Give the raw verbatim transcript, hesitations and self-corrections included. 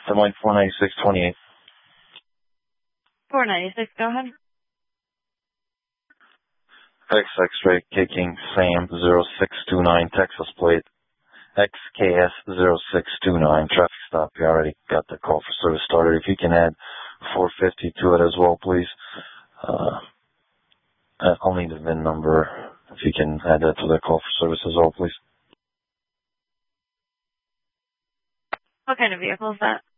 Des Moines four ninety-six twenty-eight. four ninety-six, go ahead. X X-ray kicking Sam zero six two nine, Texas plate. X K S zero six two nine, traffic stop. You already got the call for service started. If you can add four fifty to it as well, please. Uh, I'll need the V I N number. If you can add that to the call for service as well, please. What kind of vehicle is that?